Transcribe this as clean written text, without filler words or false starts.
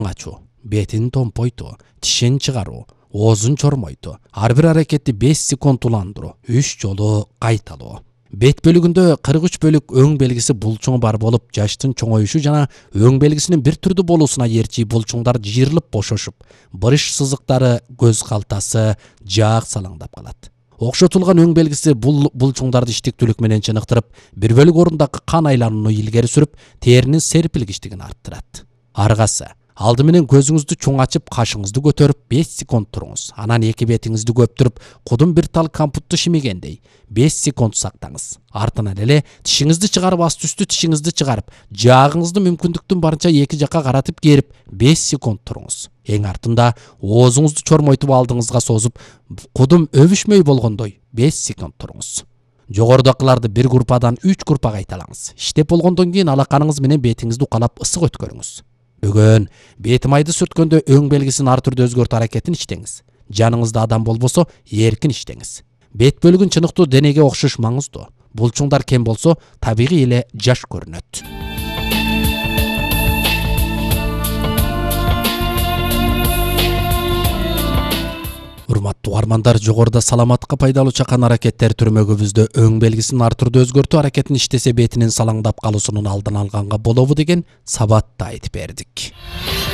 ачуу, бетин томпойту, тишин чыгаруу, оозун чормойту, ар бир аракетти 5 секунд уландыруу, 3 жолу кайталоо. Бет бөлүгүндө 43 бөлүк өң белгиси булчуңу бар болуп, жаштын чоңоюшу жана өң белгисинин бир түрдүү болуусуна ээрчи булчуңдар жыйрылып бошошуп, бырыш сызыктары, көз калтасы, жаак салаңдап калат. Окшотулган өң белгиси булчуңдарды иштиктүүлүк менен чыныктырып, бир бөлүк орундагы кан айланууну илгери сүрүп, теринин серпилгичтигин арттырат. Аргасы: алды менен көзүңүздү чоң ачып, кашыңызды көтөрүп 5 секунд туруңуз. Анан эки бетиңизди көптүрүп, кудум бир тал кампутту шимигендей 5 секунд сактаңыз. Артынан эле тишиңизди чыгарып, аст үстү тишиңизди чыгарып, жаагыңызды мүмкүндүктүн барынча эки жакка каратып керип 5 секунд туруңуз. Эң артында оозуңузду чормойтуп алдыңызга созуп, кудум өбүшмөй болгондой 5 секунд туруңуз. Жогорудакыларды бир группадан 3 группага кайталаңыз. Иштеп болгондон кийин алаканыңыз менен бетиңизди укалап ысык өткөрүңүз. Бүгүн бет майды сүрткөндө өң белгисин ар түрдүү өзгөртүү аракетин иштеңиз. Жаныңызда адам болбосо эркин иштеңиз. Бет бөлүгүн чыныктуу денеге окшош маңыздуу. Булчуңдар кем болсо табигый эле жаш көрүнөт. Урматтуу угармандар, жогоруда саламатка пайдалуу чакан аракеттер түрмөгүбүздө өң белгисин ар түрдүү өзгөртүү аракетин иштесе бетинин салаңдап калуусунун алдын алганга болобу деген сабатты айтып бердик.